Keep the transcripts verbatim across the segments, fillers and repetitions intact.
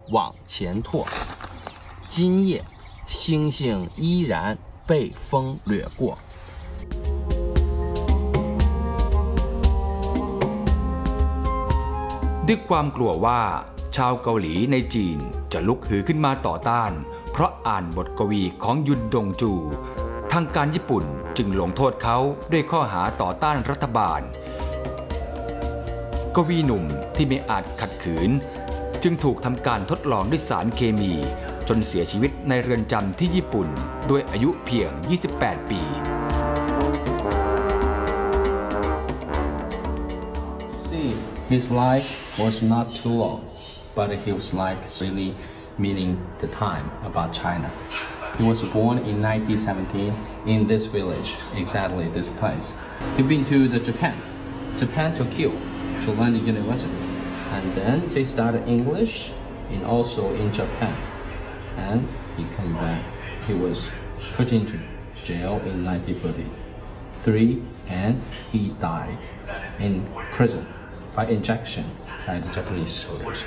往前拓，今夜星星依然被风掠过。 ด้วยความกลัวว่าชาวเกาหลีในจีนจะลุกฮือขึ้นมาต่อต้านเพราะอ่านบทกวีของยุนดงจูทางการญี่ปุ่นจึงลงโทษเขาด้วยข้อหาต่อต้านรัฐบาลกวีหนุ่มที่ไม่อาจขัดขืนจึงถูกทำการทดลองด้วยสารเคมีจนเสียชีวิตในเรือนจำที่ญี่ปุ่นด้วยอายุเพียงยี่สิบแปดปี See, his life was not too long, but he was like really meaning the time about China. He was born in nineteen seventeen in this village, exactly this place. He been to the Japan, Japan Tokyo, to learn the university, and then he started English, and also in Japan. And he come back. He was put into jail in nineteen forty-three, and he died in prison by injection by the Japanese soldiers.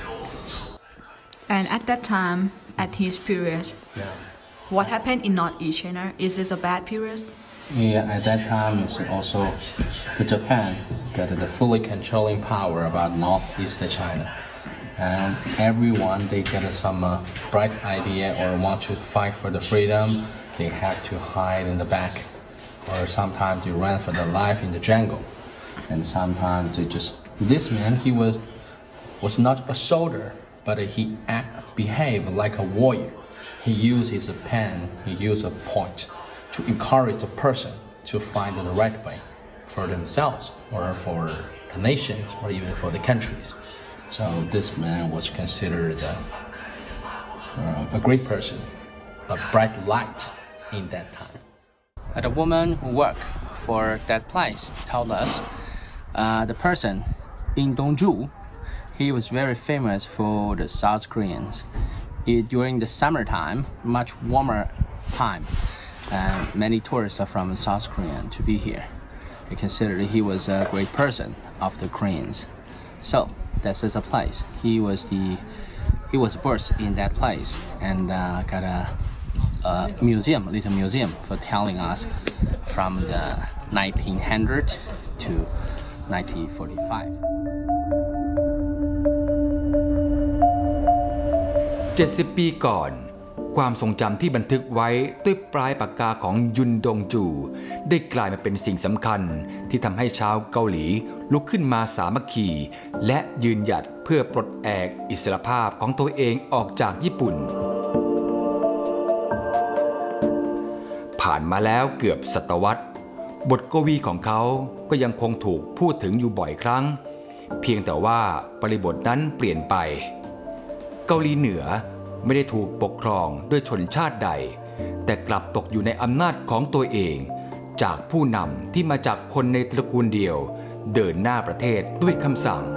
And at that time, at his period, Yeah. what happened in Northeast China? Is it a bad period? Yeah, at that time, it's also the Japan got the fully controlling power about northeast China, and everyone they get some uh, bright idea or want to fight for the freedom. They have to hide in the back, or sometimes they run for their life in the jungle, and sometimes they just. This man, he was was not a soldier, but he act behaved like a warrior. He used his pen, he used a point to encourage the person to find the right way for themselves or for the nations or even for the countries. So this man was considered a, uh, a great person, a bright light in that time. Uh, the woman who worked for that place told us uh, the person in Dongju, he was very famous for the South Koreans. It, during the summertime, much warmer time, uh, many tourists are from South Korea to be here. They considered he was a great person of the Koreans. So this is a place. He was the he was birthed in that place and uh, got a, a museum, a little museum for telling us from the nineteen hundred to nineteen forty-five. เจ็ดสิบ ปีก่อนความทรงจำที่บันทึกไว้ด้วยปลายปากกาของยุนดงจูได้กลายมาเป็นสิ่งสำคัญที่ทำให้ชาวเกาหลีลุกขึ้นมาสามัคคีและยืนหยัดเพื่อปลดแอกอิสรภาพของตัวเองออกจากญี่ปุ่นผ่านมาแล้วเกือบศตวรรษบทกวีของเขาก็ยังคงถูกพูดถึงอยู่บ่อยครั้งเพียงแต่ว่าบริบทนั้นเปลี่ยนไปเกาหลีเหนือไม่ได้ถูกปกครองด้วยชนชาติใดแต่กลับตกอยู่ในอำนาจของตัวเองจากผู้นำที่มาจากคนในตระกูลเดียวเดินหน้าประเทศด้วยคำสั่ง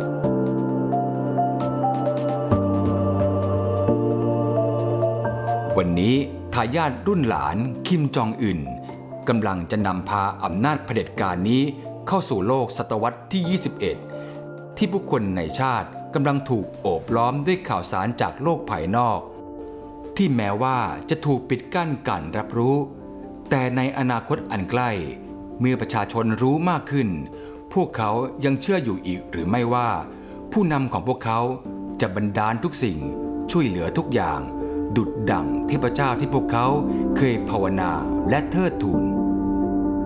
วันนี้ทายาทรุ่นหลานคิมจองอึนกำลังจะนำพาอำนาจเผด็จการนี้เข้าสู่โลกศตวรรษที่ยี่สิบเอ็ดที่ผู้คนในชาติกำลังถูกโอบล้อมด้วยข่าวสารจากโลกภายนอกที่แม้ว่าจะถูกปิดกั้นการรับรู้แต่ในอนาคตอันใกล้เมื่อประชาชนรู้มากขึ้นพวกเขายังเชื่ออยู่อีกหรือไม่ว่าผู้นำของพวกเขาจะบันดาลทุกสิ่งช่วยเหลือทุกอย่างดุจดั่งเทพเจ้าที่พวกเขาเคยภาวนาและเทิดทูน